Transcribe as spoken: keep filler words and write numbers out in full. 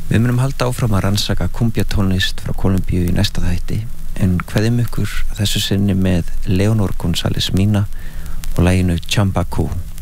Við munum halda áfram að rannsaka kumbjatónlist frá Kólumbíu í næsta þætti, en kveðum ykkur þessu sinni með Leonor González Mina og laginu Chambacu.